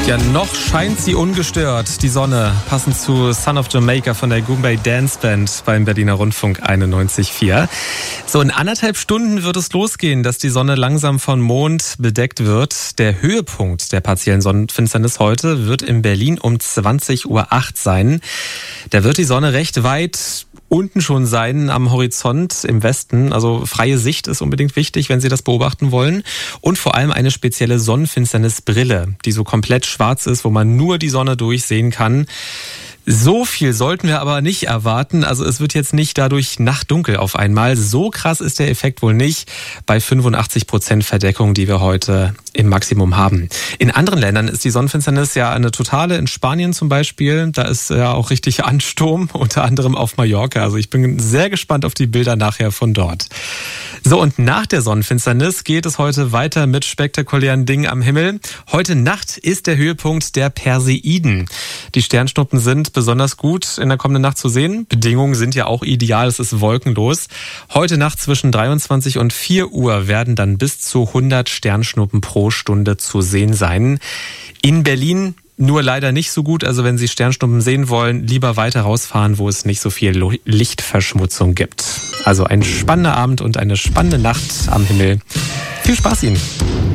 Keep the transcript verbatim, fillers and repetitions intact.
Ja, noch scheint sie ungestört, die Sonne, passend zu Son of Jamaica von der Goombay Dance Band beim Berliner Rundfunk einundneunzig Komma vier. So, in anderthalb Stunden wird es losgehen, dass die Sonne langsam von Mond bedeckt wird. Der Höhepunkt der partiellen Sonnenfinsternis heute wird in Berlin um zwanzig Uhr acht sein. Da wird die Sonne recht weit unten schon sein am Horizont im Westen. Also freie Sicht ist unbedingt wichtig, wenn Sie das beobachten wollen. Und vor allem eine spezielle Sonnenfinsternisbrille, die so komplett schwarz ist, wo man nur die Sonne durchsehen kann. So viel sollten wir aber nicht erwarten. Also es wird jetzt nicht dadurch nachtdunkel auf einmal. So krass ist der Effekt wohl nicht bei fünfundachtzig Prozent Verdeckung, die wir heute im Maximum haben. In anderen Ländern ist die Sonnenfinsternis ja eine totale. In Spanien zum Beispiel, da ist ja auch richtig Ansturm, unter anderem auf Mallorca. Also ich bin sehr gespannt auf die Bilder nachher von dort. So, und nach der Sonnenfinsternis geht es heute weiter mit spektakulären Dingen am Himmel. Heute Nacht ist der Höhepunkt der Perseiden. Die Sternschnuppen sind besonders gut in der kommenden Nacht zu sehen. Bedingungen sind ja auch ideal, es ist wolkenlos. Heute Nacht zwischen dreiundzwanzig und vier Uhr werden dann bis zu hundert Sternschnuppen pro Stunde zu sehen sein. In Berlin nur leider nicht so gut. Also wenn Sie Sternschnuppen sehen wollen, lieber weiter rausfahren, wo es nicht so viel Lichtverschmutzung gibt. Also ein spannender Abend und eine spannende Nacht am Himmel. Viel Spaß Ihnen!